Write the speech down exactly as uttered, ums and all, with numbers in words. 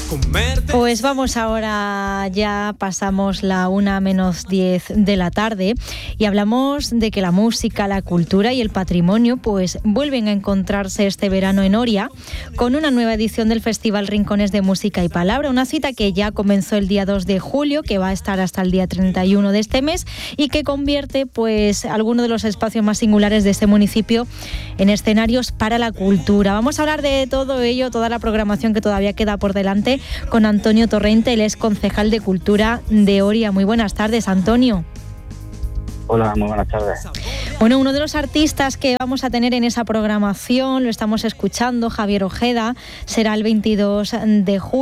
Pues vamos ahora, ya pasamos la una menos diez de la tarde y hablamos de que la música, la cultura y el patrimonio pues vuelven a encontrarse este verano en Oria con una nueva edición del Festival Rincones de Música y Palabra, una cita que ya comenzó el día dos de julio, que va a estar hasta el día treinta y uno de este mes y que convierte pues algunos de los espacios más singulares de este municipio en escenarios para la cultura. Vamos a hablar de todo ello, toda la programación que todavía queda por delante con Antonio Torrente, él es concejal de Cultura de Oria. Muy buenas tardes, Antonio. Hola, muy buenas tardes. Bueno, uno de los artistas que vamos a tener en esa programación, lo estamos escuchando, Javier Ojeda, será el veintidós de julio.